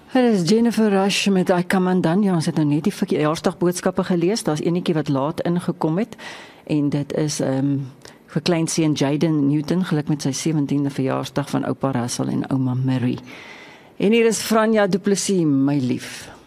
Dit is Jennifer Rush met I Come Undone. Ja, ons het nou net die verjaarsdagboodskappe gelees. Daar's enetjie wat laat ingekom het en dit is vir kleinseun Jaden Newton, geluk met sy 17de verjaarsdag van oupa Russell en ouma Mary. En hier is Franja Du Plessis, my lief.